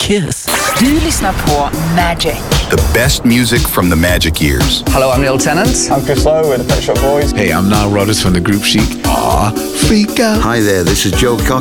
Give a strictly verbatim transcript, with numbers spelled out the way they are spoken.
Kiss. Du lyssnar på Magic. The best music from the Magic years. Hello, I'm Neil Tennant. I'm Chris Lowe with the Pet Shop Boys. Hey, I'm Nile Rodgers from the group Chic. Aw, freak out. Hi there, this is Joe Cocker